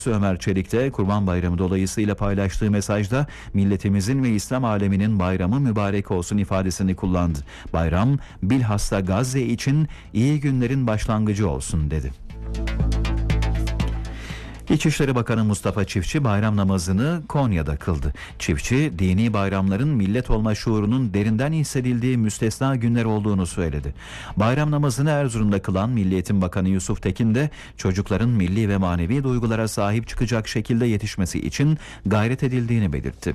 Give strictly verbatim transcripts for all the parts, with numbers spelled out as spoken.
Ömer Çelik de Kurban Bayramı dolayısıyla paylaştığı mesajda milletimizin ve İslam aleminin bayramı mübarek olsun ifadesini kullandı. Bayram bilhassa Gazze için iyi günlerin başlangıcı olsun dedi. İçişleri Bakanı Mustafa Çiftçi bayram namazını Konya'da kıldı. Çiftçi, dini bayramların millet olma şuurunun derinden hissedildiği müstesna günler olduğunu söyledi. Bayram namazını Erzurum'da kılan Milli Eğitim Bakanı Yusuf Tekin de çocukların milli ve manevi duygulara sahip çıkacak şekilde yetişmesi için gayret edildiğini belirtti.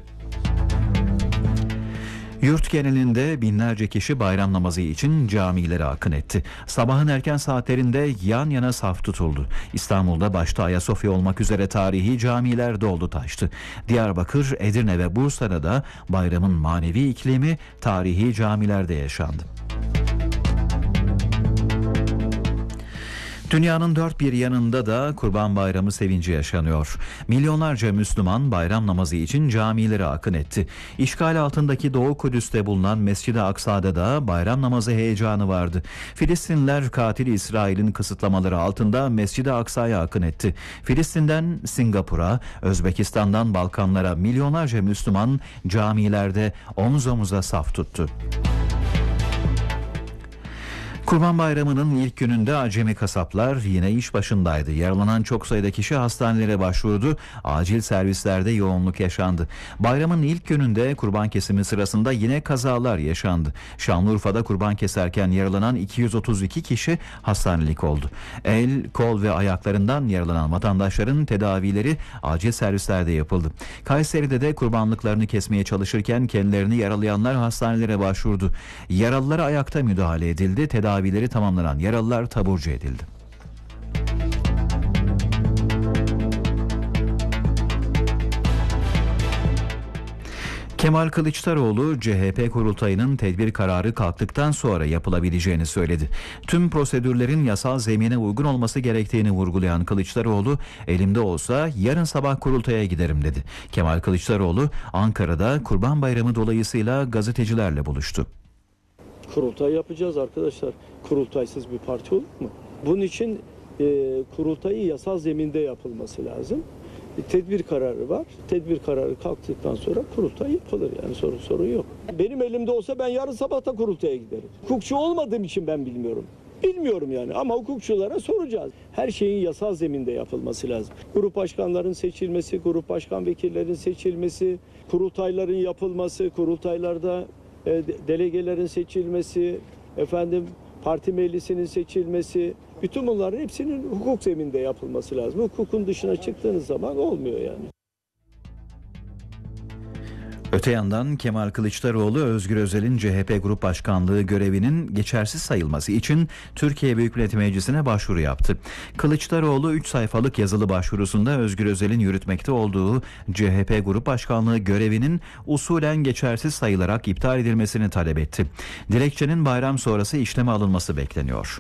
Yurt genelinde binlerce kişi bayram namazı için camilere akın etti. Sabahın erken saatlerinde yan yana saf tutuldu. İstanbul'da başta Ayasofya olmak üzere tarihi camiler doldu taştı. Diyarbakır, Edirne ve Bursa'da da bayramın manevi iklimi tarihi camilerde yaşandı. Dünyanın dört bir yanında da Kurban Bayramı sevinci yaşanıyor. Milyonlarca Müslüman bayram namazı için camilere akın etti. İşgal altındaki Doğu Kudüs'te bulunan Mescid-i Aksa'da da bayram namazı heyecanı vardı. Filistinliler katil İsrail'in kısıtlamaları altında Mescid-i Aksa'ya akın etti. Filistin'den Singapur'a, Özbekistan'dan Balkanlara milyonlarca Müslüman camilerde omuz omuza saf tuttu. Kurban Bayramı'nın ilk gününde acemi kasaplar yine iş başındaydı. Yaralanan çok sayıda kişi hastanelere başvurdu. Acil servislerde yoğunluk yaşandı. Bayramın ilk gününde kurban kesimi sırasında yine kazalar yaşandı. Şanlıurfa'da kurban keserken yaralanan iki yüz otuz iki kişi hastanelik oldu. El, kol ve ayaklarından yaralanan vatandaşların tedavileri acil servislerde yapıldı. Kayseri'de de kurbanlıklarını kesmeye çalışırken kendilerini yaralayanlar hastanelere başvurdu. Yaralılara ayakta müdahale edildi. Tedavi Tedavileri tamamlanan yaralılar taburcu edildi. Kemal Kılıçdaroğlu, C H P kurultayının tedbir kararı kalktıktan sonra yapılabileceğini söyledi. Tüm prosedürlerin yasal zemine uygun olması gerektiğini vurgulayan Kılıçdaroğlu, elimde olsa yarın sabah kurultaya giderim dedi. Kemal Kılıçdaroğlu, Ankara'da Kurban Bayramı dolayısıyla gazetecilerle buluştu. Kurultay yapacağız arkadaşlar. Kurultaysız bir parti olur mu? Bunun için e, kurultayın yasal zeminde yapılması lazım. E, tedbir kararı var. Tedbir kararı kalktıktan sonra kurultay yapılır. Yani sorun sorun yok. Benim elimde olsa ben yarın sabah da kurultaya giderim. Hukukçu olmadığım için ben bilmiyorum. Bilmiyorum yani ama hukukçulara soracağız. Her şeyin yasal zeminde yapılması lazım. Grup başkanların seçilmesi, grup başkan vekillerinin seçilmesi, kurultayların yapılması, kurultaylarda e, delegelerin seçilmesi, efendim parti meclisinin seçilmesi, bütün bunların hepsinin hukuk zeminde yapılması lazım. Hukukun dışına çıktığınız zaman olmuyor yani. Öte yandan Kemal Kılıçdaroğlu, Özgür Özel'in C H P Grup Başkanlığı görevinin geçersiz sayılması için Türkiye Büyük Millet Meclisi'ne başvuru yaptı. Kılıçdaroğlu üç sayfalık yazılı başvurusunda Özgür Özel'in yürütmekte olduğu C H P Grup Başkanlığı görevinin usulen geçersiz sayılarak iptal edilmesini talep etti. Dilekçenin bayram sonrası işleme alınması bekleniyor.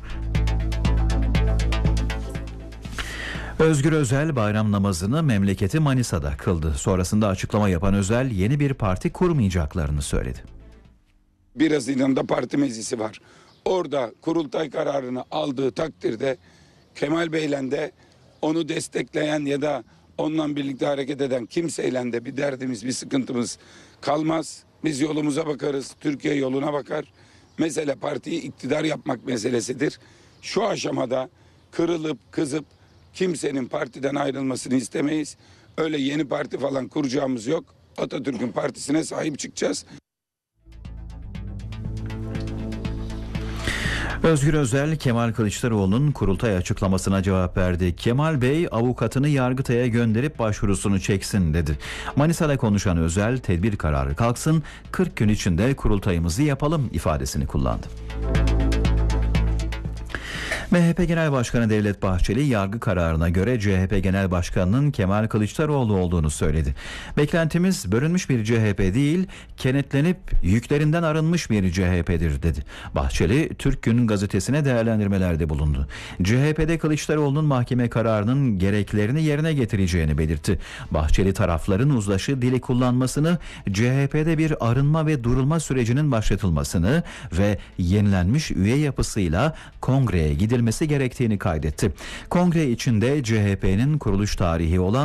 Özgür Özel bayram namazını memleketi Manisa'da kıldı. Sonrasında açıklama yapan Özel yeni bir parti kurmayacaklarını söyledi. bir Haziran'da parti meclisi var. Orada kurultay kararını aldığı takdirde Kemal Bey'le de onu destekleyen ya da onunla birlikte hareket eden kimseyle de bir derdimiz, bir sıkıntımız kalmaz. Biz yolumuza bakarız, Türkiye yoluna bakar. Mesele partiyi iktidar yapmak meselesidir. Şu aşamada kırılıp kızıp kimsenin partiden ayrılmasını istemeyiz. Öyle yeni parti falan kuracağımız yok. Atatürk'ün partisine sahip çıkacağız. Özgür Özel, Kemal Kılıçdaroğlu'nun kurultay açıklamasına cevap verdi. Kemal Bey, avukatını Yargıtay'a gönderip başvurusunu çeksin dedi. Manisa'da konuşan Özel, tedbir kararı kalksın, kırk gün içinde kurultayımızı yapalım ifadesini kullandı. M H P Genel Başkanı Devlet Bahçeli yargı kararına göre C H P Genel Başkanı'nın Kemal Kılıçdaroğlu olduğunu söyledi. Beklentimiz bölünmüş bir C H P değil, kenetlenip yüklerinden arınmış bir C H P'dir dedi. Bahçeli, Türk Gün gazetesine değerlendirmelerde bulundu. C H P'de Kılıçdaroğlu'nun mahkeme kararının gereklerini yerine getireceğini belirtti. Bahçeli tarafların uzlaşı dili kullanmasını, C H P'de bir arınma ve durulma sürecinin başlatılmasını ve yenilenmiş üye yapısıyla kongreye gidebilmesini edilmesi gerektiğini kaydetti. Kongre içinde C H P'nin kuruluş tarihi olan